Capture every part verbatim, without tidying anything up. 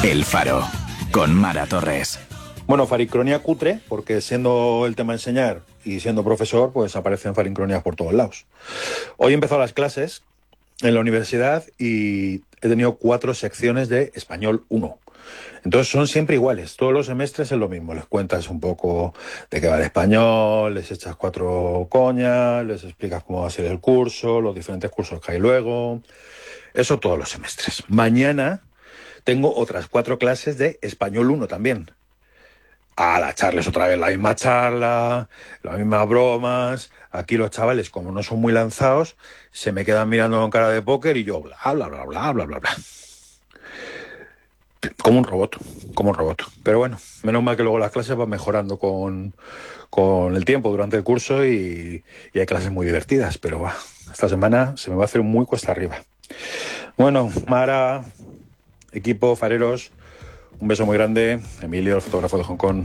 El Faro, con Mara Torres. Bueno, farincronía cutre, porque siendo el tema enseñar y siendo profesor, pues aparecen farincronías por todos lados. Hoy he empezado las clases en la universidad y he tenido cuatro secciones de Español uno. Entonces son siempre iguales, todos los semestres es lo mismo. Les cuentas un poco de qué va el español, les echas cuatro coñas, les explicas cómo va a ser el curso, los diferentes cursos que hay luego. Eso todos los semestres. Mañana tengo otras cuatro clases de Español uno también. A la charles otra vez la misma charla, las mismas bromas. Aquí los chavales, como no son muy lanzados, se me quedan mirando con cara de póker y yo bla, bla, bla, bla, bla, bla, bla. Como un robot, como un robot. Pero bueno, menos mal que luego las clases van mejorando con, con el tiempo durante el curso y, y hay clases muy divertidas. Pero bah, esta semana se me va a hacer muy cuesta arriba. Bueno, Mara, equipo, fareros, un beso muy grande. Emilio, el fotógrafo de Hong Kong.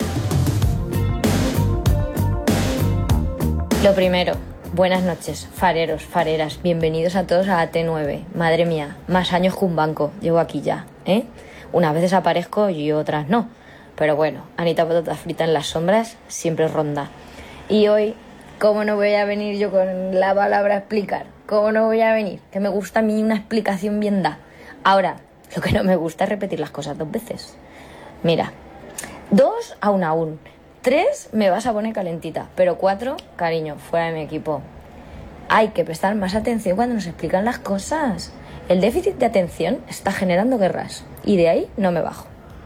Lo primero, buenas noches, fareros, fareras, bienvenidos a todos a A T nueve. Madre mía, más años que un banco, llevo aquí ya, ¿eh? Unas veces aparezco y otras no. Pero bueno, Anita Patata Frita en las sombras siempre ronda. Y hoy, ¿cómo no voy a venir yo con la palabra explicar? ¿Cómo no voy a venir? Que me gusta a mí una explicación bien da. Ahora, lo que no me gusta es repetir las cosas dos veces. Mira, dos aún aún. Tres me vas a poner calentita. Pero cuatro, cariño, fuera de mi equipo. Hay que prestar más atención cuando nos explican las cosas. El déficit de atención está generando guerras. Y de ahí no me bajo.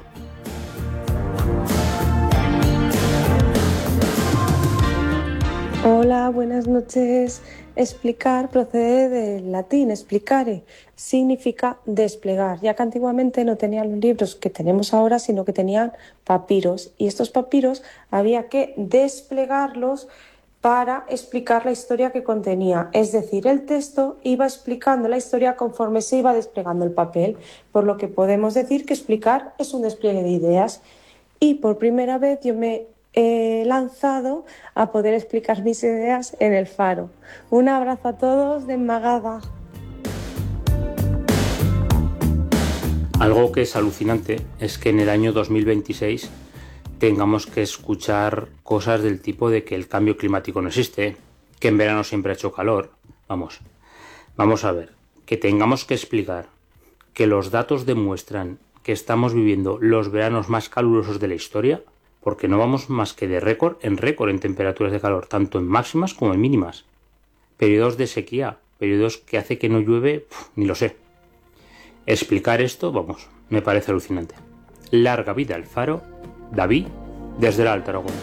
Hola, buenas noches. Explicar procede del latín explicare, significa desplegar, ya que antiguamente no tenían los libros que tenemos ahora, sino que tenían papiros, y estos papiros había que desplegarlos para explicar la historia que contenía, es decir, el texto iba explicando la historia conforme se iba desplegando el papel, por lo que podemos decir que explicar es un despliegue de ideas. Y por primera vez yo me he lanzado a poder explicar mis ideas en el Faro. Un abrazo a todos de Magada. Algo que es alucinante es que en el año dos mil veintiséis tengamos que escuchar cosas del tipo de que el cambio climático no existe, que en verano siempre ha hecho calor. Vamos, vamos a ver, que tengamos que explicar que los datos demuestran que estamos viviendo los veranos más calurosos de la historia, porque no vamos más que de récord en récord en temperaturas de calor, tanto en máximas como en mínimas. Periodos de sequía, periodos que hace que no llueve, pf, ni lo sé. Explicar esto, vamos, me parece alucinante. Larga vida al Faro, David, desde el Alto Aragón.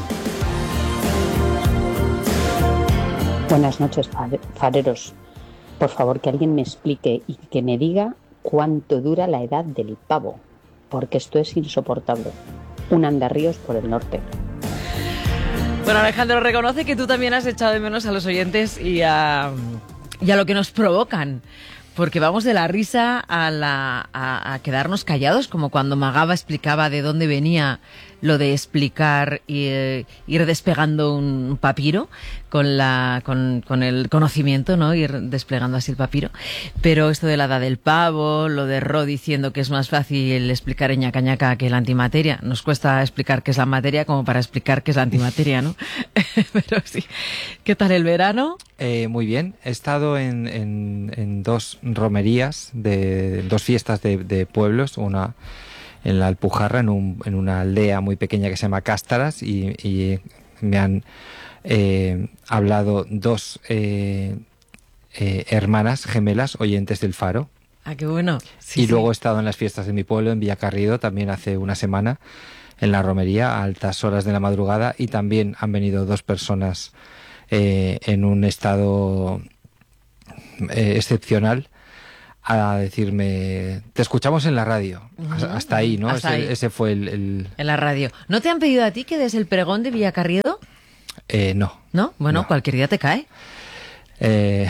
Buenas noches, fareros. Por favor, que alguien me explique y que me diga cuánto dura la edad del pavo, porque esto es insoportable. Un andarríos por el norte. Bueno, Alejandro, reconoce que tú también has echado de menos a los oyentes y a, y a lo que nos provocan. Porque vamos de la risa a, la, a, a quedarnos callados, como cuando Magaba explicaba de dónde venía lo de explicar y eh, ir despegando un papiro con la con, con el conocimiento, ¿no? Ir desplegando así el papiro. Pero esto de la edad del pavo, lo de Ro diciendo que es más fácil explicar en ñaca ñaca que la antimateria. Nos cuesta explicar qué es la materia como para explicar qué es la antimateria, ¿no? Pero sí. ¿Qué tal el verano? Eh, muy bien. He estado en, en, en dos romerías, de dos fiestas de, de pueblos, una en la Alpujarra, en, un, en una aldea muy pequeña que se llama Cástaras, y, y me han eh, hablado dos eh, eh, hermanas gemelas oyentes del Faro. Ah, qué bueno. Sí, y sí. luego he estado en las fiestas de mi pueblo, en Villacarriedo, también hace una semana, en la romería, a altas horas de la madrugada, y también han venido dos personas eh, en un estado eh, excepcional, a decirme, te escuchamos en la radio. Uh-huh. Hasta ahí, ¿no? Hasta ese, ahí. ese fue el, el... En la radio. ¿No te han pedido a ti que des el pregón de Villacarriedo? Eh, no. ¿No? Bueno, no. Cualquier día te cae. Eh...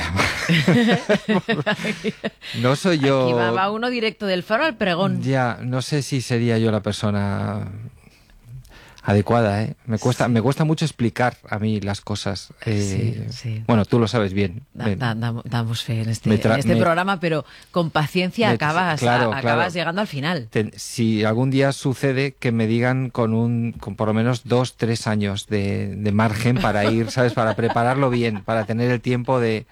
no soy yo... Aquí va, va uno directo del Faro al pregón. Ya, no sé si sería yo la persona adecuada, ¿eh? Me cuesta, sí. me cuesta mucho explicar a mí las cosas. Eh, sí, sí. Bueno, tú lo sabes bien. Da, da, da, damos fe en este, tra- en este me, programa, pero con paciencia me, acabas, claro, a, acabas claro. llegando al final. Te, si algún día sucede que me digan con un, con por lo menos dos, tres años de, de margen para ir, ¿sabes? Para prepararlo bien, para tener el tiempo de,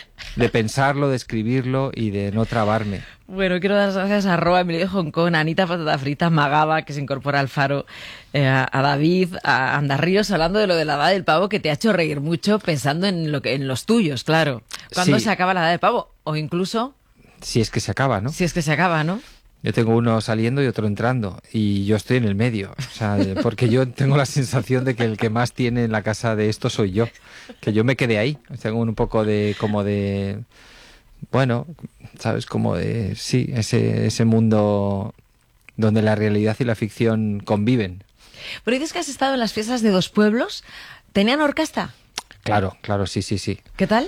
de pensarlo, de escribirlo y de no trabarme. Bueno, quiero dar las gracias a Roa, Emilio de Hong Kong, a Anita Patata Frita, Magaba, que se incorpora al Faro, eh, a David, a Andarríos, hablando de lo de la edad del pavo, que te ha hecho reír mucho pensando en lo que en los tuyos, claro. ¿Cuándo sí. se acaba la edad del pavo? O incluso... Si es que se acaba, ¿no? Si es que se acaba, ¿no? Yo tengo uno saliendo y otro entrando, y yo estoy en el medio, o sea, porque yo tengo la sensación de que el que más tiene en la casa de esto soy yo, que yo me quedé ahí, tengo un poco de, como de... Bueno, ¿sabes? Como de, sí, ese, ese mundo donde la realidad y la ficción conviven. Pero dices que has estado en las fiestas de Dos Pueblos. ¿Tenían orquesta? Claro, claro, sí, sí, sí. ¿Qué tal?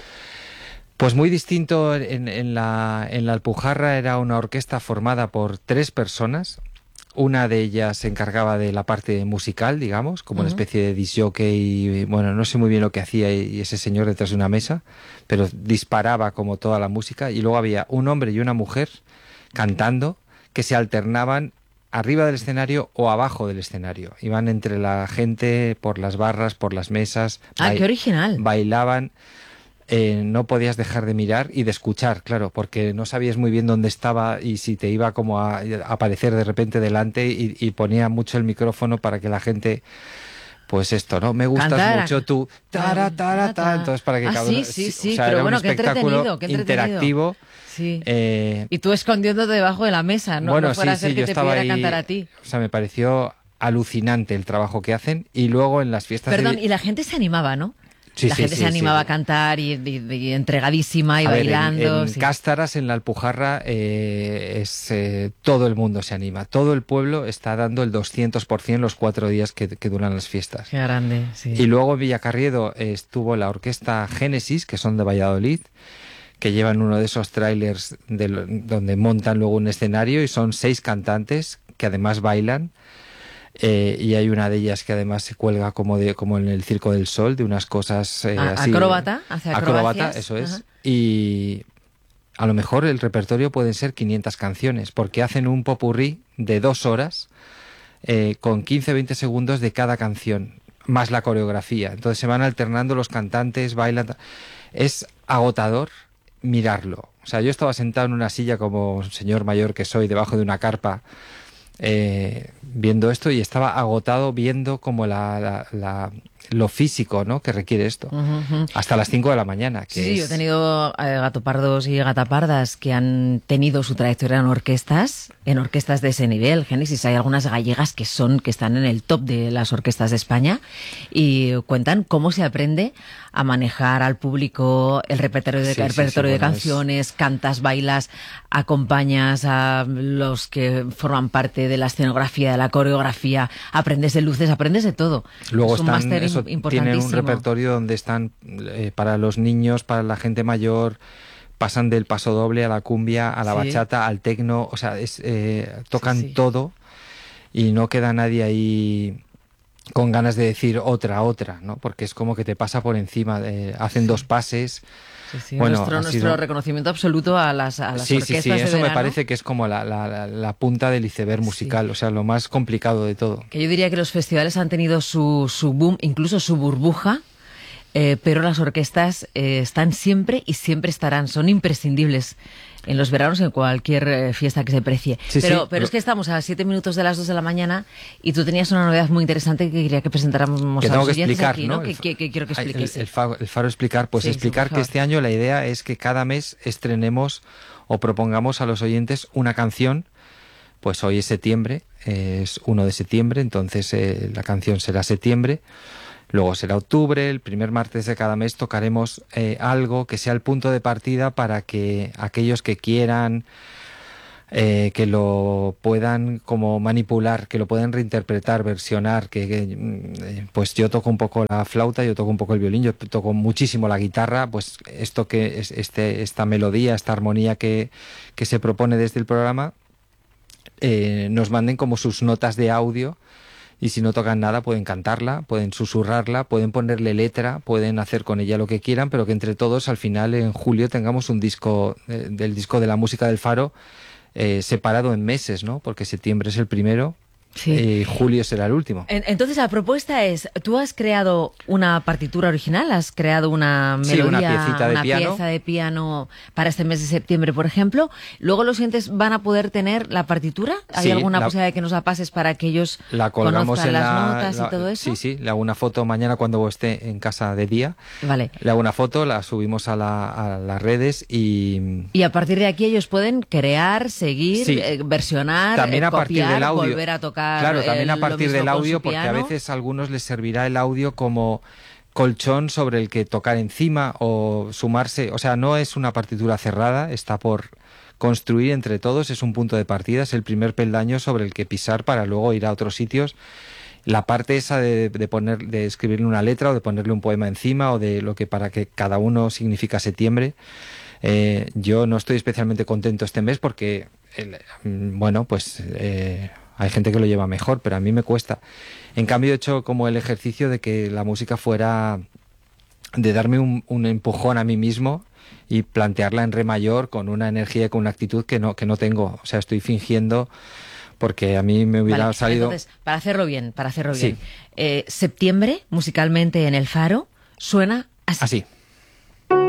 Pues muy distinto. En, en, la, en la Alpujarra era una orquesta formada por tres personas. Una de ellas se encargaba de la parte musical, digamos, como uh-huh. una especie de disc jockey. Bueno, no sé muy bien lo que hacía y ese señor detrás de una mesa, pero disparaba como toda la música. Y luego había un hombre y una mujer cantando que se alternaban arriba del escenario o abajo del escenario. Iban entre la gente, por las barras, por las mesas. ¡Ah, qué original! Bailaban. Eh, no podías dejar de mirar y de escuchar, claro, porque no sabías muy bien dónde estaba y si te iba como a, a aparecer de repente delante y, y ponía mucho el micrófono para que la gente, pues esto, ¿no? Me gustas Cantara. mucho tú, tara, tara, tara, entonces para que ah, cada sí, uno, sí, sí, o sea, pero era bueno, un qué espectáculo entretenido, qué entretenido. interactivo. Sí. Eh, y tú escondiéndote debajo de la mesa, no, bueno, no fuera sí, a ser sí, que yo te estaba pidiera ahí, cantar a ti. O sea, me pareció alucinante el trabajo que hacen y luego en las fiestas... Perdón, de... y la gente se animaba, ¿no? Sí, la sí, gente sí, se animaba sí. a cantar y, y, y entregadísima y a bailando. Ver, en en sí. Cástaras, en la Alpujarra, eh, es, eh, todo el mundo se anima. Todo el pueblo está dando el doscientos por ciento los cuatro días que, que duran las fiestas. Qué grande, sí. Y luego en Villacarriedo eh, estuvo la orquesta Génesis, que son de Valladolid, que llevan uno de esos trailers de lo, donde montan luego un escenario y son seis cantantes que además bailan. Eh, y hay una de ellas que además se cuelga como de como en el Circo del Sol, de unas cosas eh, a, así. Acróbata, hace acrobacias. Acróbata, eso es. Ajá. Y a lo mejor el repertorio pueden ser quinientas canciones, porque hacen un popurrí de dos horas eh, con quince a veinte segundos de cada canción, más la coreografía. Entonces se van alternando los cantantes, bailan. Es agotador mirarlo. O sea, yo estaba sentado en una silla como señor mayor que soy, debajo de una carpa, Eh, viendo esto y estaba agotado viendo como la, la, la, lo físico, ¿no?, que requiere esto. Uh-huh. Hasta las cinco de la mañana. Que sí, es... yo he tenido eh, gatopardos y gatapardas que han tenido su trayectoria en orquestas, en orquestas de ese nivel. Génesis, hay algunas gallegas que son que están en el top de las orquestas de España y cuentan cómo se aprende a manejar al público el repertorio de, sí, el repertorio sí, sí, de bueno, canciones, es... cantas, bailas, acompañas a los que forman parte de la escenografía, de la coreografía, aprendes de luces, aprendes de todo. Luego es un están, máster eso, tienen un repertorio donde están eh, para los niños, para la gente mayor, pasan del paso doble a la cumbia, a la sí. bachata, al tecno, o sea, es, eh, tocan sí, sí. todo y no queda nadie ahí con ganas de decir otra, otra, ¿no? Porque es como que te pasa por encima, de, hacen sí. dos pases. Sí, sí. Bueno, nuestro, nuestro sido... reconocimiento absoluto a las, a las sí, orquestas sí, sí, de eso verano. me parece que es como la, la, la punta del iceberg musical, sí. o sea, lo más complicado de todo. Que yo diría que los festivales han tenido su, su boom, incluso su burbuja, eh, pero las orquestas eh, están siempre y siempre estarán, son imprescindibles en los veranos, en cualquier eh, fiesta que se precie. Sí, pero sí, pero lo... es que estamos a siete minutos de las dos de la mañana y tú tenías una novedad muy interesante que quería que presentáramos que a tengo los que oyentes explicar, aquí, ¿no? ¿no? Que, que, que quiero que expliques. El, el, faro, el faro explicar, pues sí, explicar sí, que este año la idea es que cada mes estrenemos o propongamos a los oyentes una canción. Pues hoy es septiembre, es uno de septiembre, entonces eh, la canción será septiembre. Luego será octubre, el primer martes de cada mes tocaremos eh, algo que sea el punto de partida para que aquellos que quieran, eh, que lo puedan como manipular, que lo puedan reinterpretar, versionar, que, que eh, pues yo toco un poco la flauta, yo toco un poco el violín, yo toco muchísimo la guitarra, pues esto que es este, esta melodía, esta armonía que, que se propone desde el programa, eh, nos manden como sus notas de audio. y si no tocan nada pueden cantarla, pueden susurrarla, pueden ponerle letra, pueden hacer con ella lo que quieran, pero que entre todos al final en julio tengamos un disco eh, del disco de la música del Faro eh, separado en meses, ¿no? Porque septiembre es el primero. Sí. Y julio será el último. Entonces la propuesta es, tú has creado una partitura original, has creado una melodía, sí, una piecita de una piano. pieza de piano para este mes de septiembre, por ejemplo. Luego los oyentes van a poder tener la partitura. ¿Hay sí, alguna la, posibilidad de que nos la pases para que ellos la colgamos conozcan en las la, notas la, y todo eso? Sí, sí, le hago una foto mañana cuando esté en casa de día. Vale. Le hago una foto, la subimos a, la, a las redes y... Y a partir de aquí ellos pueden crear, seguir, sí. eh, versionar, también eh, a partir copiar, del audio. volver a tocar. Claro, también el, a partir del audio, porque piano. a veces a algunos les servirá el audio como colchón sobre el que tocar encima o sumarse. O sea, no es una partitura cerrada, está por construir entre todos, es un punto de partida, es el primer peldaño sobre el que pisar para luego ir a otros sitios. La parte esa de, de poner, de escribirle una letra o de ponerle un poema encima o de lo que para que cada uno significa septiembre. Eh, yo no estoy especialmente contento este mes porque, el, bueno, pues eh, hay gente que lo lleva mejor, pero a mí me cuesta. En cambio he hecho como el ejercicio de que la música fuera, de darme un, un empujón a mí mismo y plantearla en re mayor con una energía y con una actitud que no, que no tengo. O sea, estoy fingiendo porque a mí me hubiera vale, salido... Entonces, para hacerlo bien, para hacerlo bien. Sí. Eh, septiembre, musicalmente en el Faro, suena así. Así.